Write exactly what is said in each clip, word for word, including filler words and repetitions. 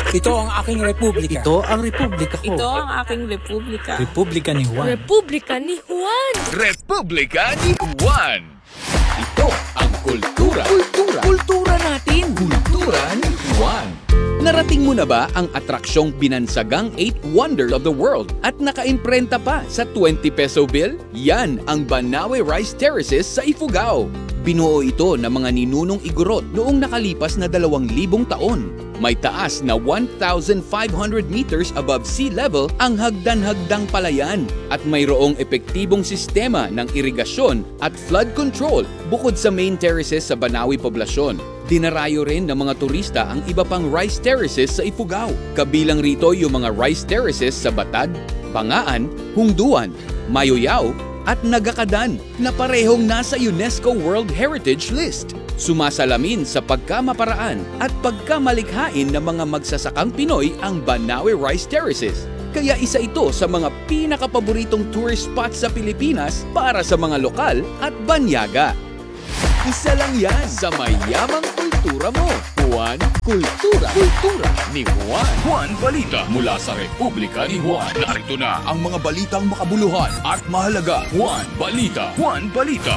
Ito ang aking republika. Ito ang republika ko. Ito ang aking republika. Republika ni Juan. Republika ni Juan. Republika ni Juan. Ito ang kultura. Kultura. Kultura natin. Kultura ni Juan. Narating mo na ba ang atraksyong binansagang eighth Wonder of the World at nakaimprenta pa sa twenty peso bill? Yan ang Banawe Rice Terraces sa Ifugao. Binuo ito ng mga ninunong Igorot noong nakalipas na dalawang libong taon. May taas na one thousand five hundred meters above sea level ang hagdan-hagdang palayan at mayroong epektibong sistema ng irigasyon at flood control bukod sa main terraces sa Banawe poblasyon. Dinarayo rin ng mga turista ang iba pang rice terraces sa Ifugao. Kabilang rito yung mga rice terraces sa Batad, Bangaan, Hungduan, Mayoyao at Nagakadan na parehong nasa UNESCO World Heritage List. Sumasalamin sa pagkamaparaan at pagkamalikhain ng mga magsasakang Pinoy ang Banawe Rice Terraces. Kaya isa ito sa mga pinakapaboritong tourist spots sa Pilipinas para sa mga lokal at banyaga. Isa lang yan sa mayamang kultura mo. Juan Kultura. Kultura ni Juan. Juan Balita mula sa Republika ni Juan. Narito na ang mga balitang makabuluhan at mahalaga. Juan Balita. Juan Balita.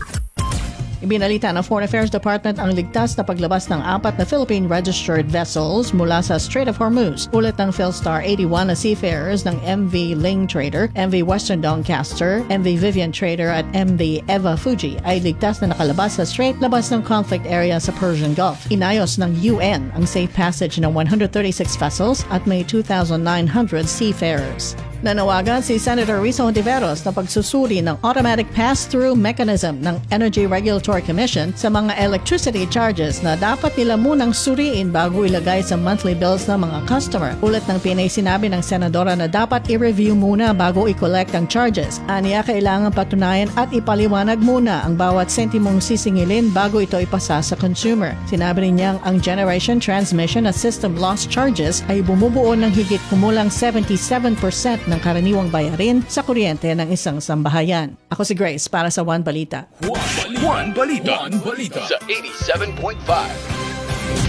Ibinalita ng Foreign Affairs Department ang ligtas na paglabas ng apat na Philippine-registered vessels mula sa Strait of Hormuz. Ulat ng Philstar eighty-one na seafarers ng M V Ling Trader, M V Western Doncaster, M V Vivian Trader at M V Eva Fuji ay ligtas na nakalabas sa strait labas ng conflict area sa Persian Gulf. Inayos ng U N ang safe passage ng one hundred thirty-six vessels at may two thousand nine hundred seafarers. Nanawagan si Senator Risa Hontiveros na pagsusuri ng automatic pass-through mechanism ng Energy Regulatory Commission sa mga electricity charges na dapat nila munang suriin bago ilagay sa monthly bills ng mga customer. Ulat ng P N A sinabi ng senadora na dapat i-review muna bago i-collect ang charges. Aniya kailangan patunayan at ipaliwanag muna ang bawat sentimong sisingilin bago ito ipasa sa consumer. Sinabi rin niyang ang Generation Transmission at System Loss Charges ay bumubuo ng higit kumulang seventy-seven percent ng karaniwang bayarin sa kuryente ng isang sambahayan. Ako si Grace para sa Juan Balita. Juan Balita. Juan Balita. Sa eighty-seven point five.